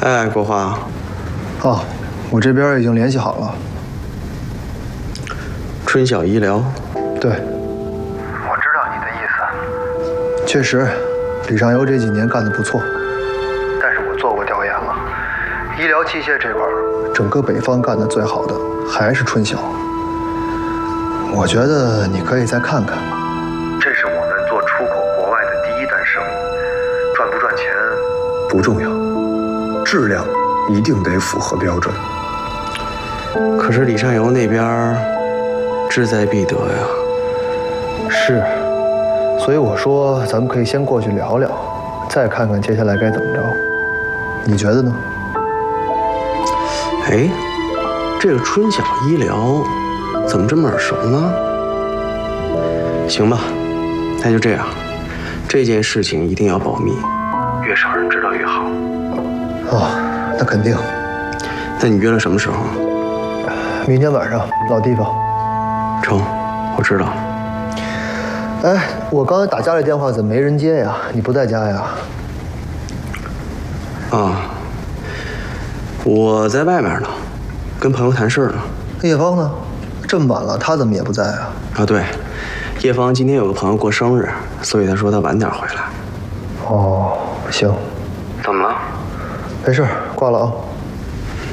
哎，国华。 哦，我这边已经联系好了。 春晓医疗。 对，我知道你的意思。确实，李上游这几年干得不错，但是我做过调研了，医疗器械这块，整个北方干得最好的还是春晓。我觉得你可以再看看。这是我们做出口国外的第一单生意，赚不赚钱不重要，质量一定得符合标准。 可是李上游那边志在必得呀。 是，所以我说咱们可以先过去聊聊，再看看接下来该怎么着。你觉得呢？ 哎，这个春晓医疗怎么这么耳熟呢？行吧，那就这样，这件事情一定要保密，越少人知道越好。 哦，那肯定。 那你约了什么时候？ 明天晚上，老地方。 成，我知道了。 哎，我刚才打家里电话怎么没人接呀？你不在家呀？ 啊，我在外面呢，跟朋友谈事呢。 叶芳呢？这么晚了，他怎么也不在啊？ 啊，对，叶芳今天有个朋友过生日，所以他说他晚点回来。 哦，行。 怎么了？ 没事，挂了啊。